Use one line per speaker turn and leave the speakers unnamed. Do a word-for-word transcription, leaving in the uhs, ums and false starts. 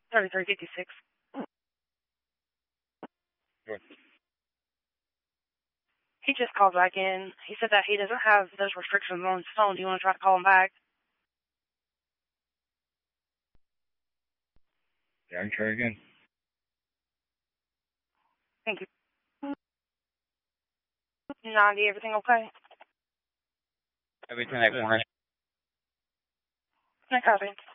thirty-three fifty-six.
Sure.
He just called back in. He said that he doesn't have those restrictions on his phone. Do you want to try to call him back?
Yeah, I can try again.
Thank you. ninety, everything okay?
Everything like one.
I copy.